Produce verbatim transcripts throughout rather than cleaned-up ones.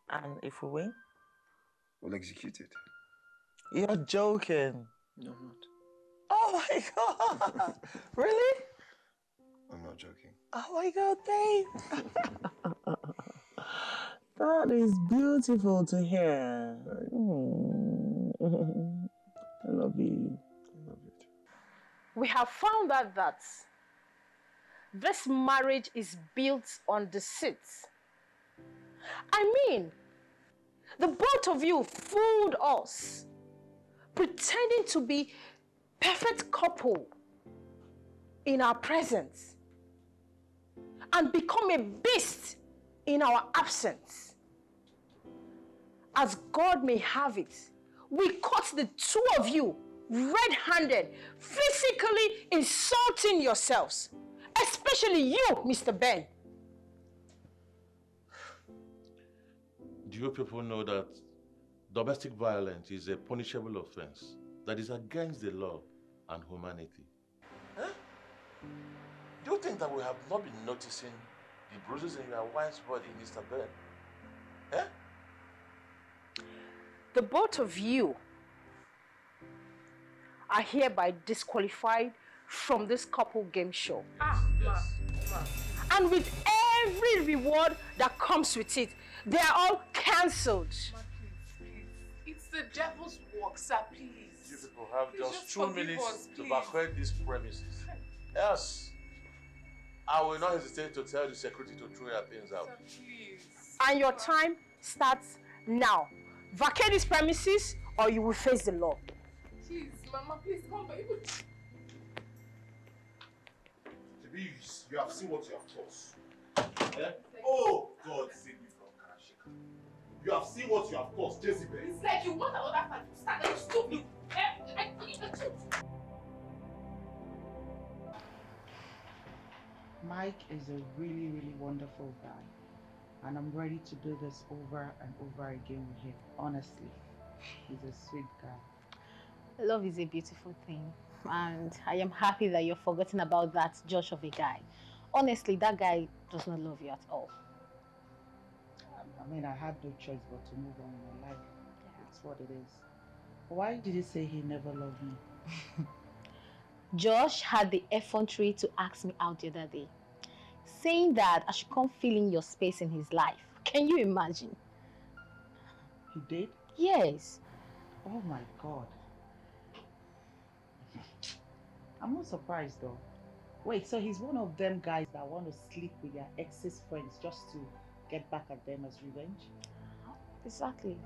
And if we win? We'll execute it. You're joking. No, I'm not. Oh my God! Really? I'm not joking. Oh my God, babe! That is beautiful to hear. Right. Mm. I love you. I love you too. We have found out that this marriage is built on deceit. I mean, the both of you fooled us, pretending to be perfect couple in our presence and become a beast in our absence. As God may have it, we caught the two of you red-handed, physically insulting yourselves, especially you, Mister Ben. Do you people know that domestic violence is a punishable offense that is against the law and humanity? Huh? Do you think that we have not been noticing the bruises in your wife's body, Mister Ben? Huh? The both of you are hereby disqualified from this couple game show. Ah, Yes. ma, ma. And with every reward that comes with it, they are all cancelled. Ma, please, please. It's the devil's work, sir, please. You people have Please just, just two forgive minutes us, to please. vacate these premises. Yes. I will not hesitate to tell the security to throw your things out. Sir, please. And your time starts now. Vacate these premises or you will face the law. Please, Mama, please come back. Please, you have seen what you have caused. Eh? Oh, God save me from Karashika. You have seen what you have caused, Jezebel. It's like you want another fight to start. Are you stupid? Eh? I need the truth. Mike is a really, really wonderful guy. And I'm ready to do this over and over again with him. Honestly, he's a sweet guy. Love is a beautiful thing. And I am happy that you're forgetting about that Josh of a guy. Honestly, that guy does not love you at all. I mean, I had no choice but to move on with my life. Yeah. It's what it is. Why did he say he never loved me? Josh had the effrontery to ask me out the other day, saying that I should come fill in your space in his life. Can you imagine? He did? Yes. Oh my God. I'm not surprised though. Wait, so he's one of them guys that want to sleep with their ex's friends just to get back at them as revenge? Exactly.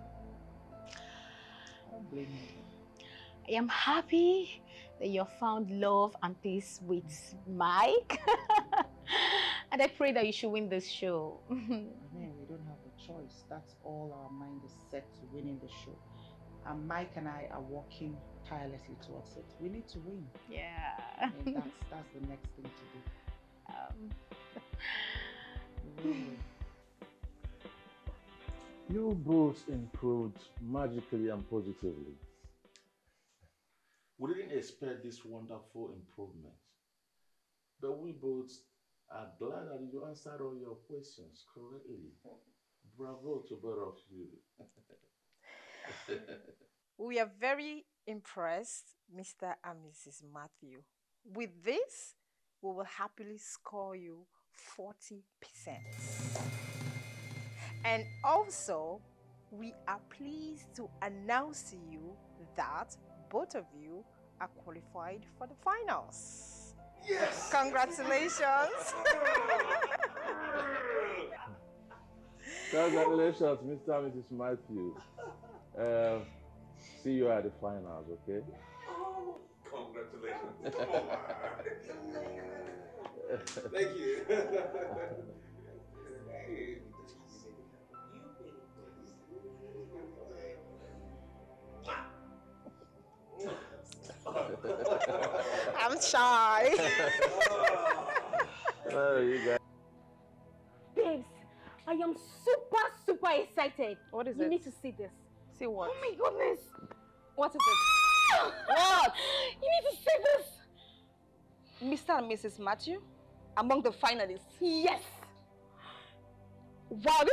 I don't blame you. I am happy that you found love and peace with Mike. And I pray that you should win this show. I mean, we don't have a choice. That's all our mind is set to winning the show. And Mike and I are working tirelessly towards it. We need to win. Yeah. I mean, that's, that's the next thing to do. Um. We will win. You both improved magically and positively. We didn't expect this wonderful improvement, but we both are glad that you answered all your questions correctly. Bravo to both of you. We are very impressed, Mister and Missus Matthew. With this, we will happily score you forty percent. And also, we are pleased to announce to you that both of you are qualified for the finals. Yes! Congratulations! Congratulations, Mister and Missus Matthew. Uh, see you at the finals, okay? Oh, congratulations. Thank you. Hey. I'm shy. Oh, you guys. Babes, I am super, super excited. What is you it? You need to see this. See what? Oh my goodness. What is it? What? You need to see this. Mister and Missus Matthew among the finalists. Yes. Wow, this